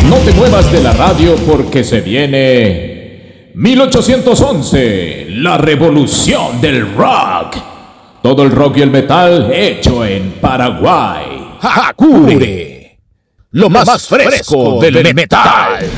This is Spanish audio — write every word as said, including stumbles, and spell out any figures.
No te muevas de la radio porque se viene mil ochocientos once, la revolución del rock. Todo el rock y el metal hecho en Paraguay. Hakure, lo más, más fresco, fresco del, del metal. metal.